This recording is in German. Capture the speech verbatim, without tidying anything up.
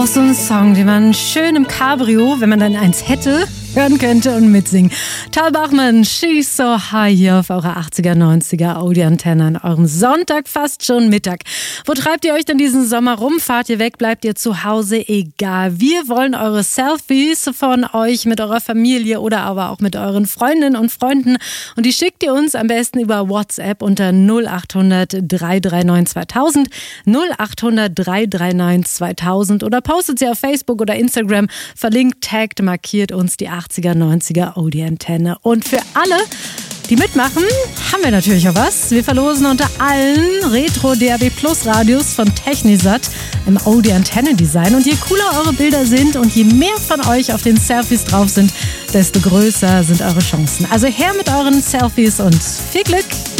auch so ein Song, den man schön im Cabrio, wenn man dann eins hätte, hören könnte und mitsingen. Tal Bachmann, She's So High hier auf eurer achtziger, neunziger Audi-Antenne an eurem Sonntag, fast schon Mittag. Wo treibt ihr euch denn diesen Sommer rum? Fahrt ihr weg? Bleibt ihr zu Hause? Egal. Wir wollen eure Selfies von euch mit eurer Familie oder aber auch mit euren Freundinnen und Freunden. Und die schickt ihr uns am besten über WhatsApp unter null acht hundert, drei drei neun, zweitausend, null acht hundert, drei drei neun, zweitausend oder postet sie auf Facebook oder Instagram, verlinkt, taggt, markiert uns die achtziger, neunziger Audi-Antenne. Und für alle, die mitmachen, haben wir natürlich auch was. Wir verlosen unter allen Retro-D A B Plus Radios von Technisat im Audi-Antenne-Design. Und je cooler eure Bilder sind und je mehr von euch auf den Selfies drauf sind, desto größer sind eure Chancen. Also her mit euren Selfies und viel Glück!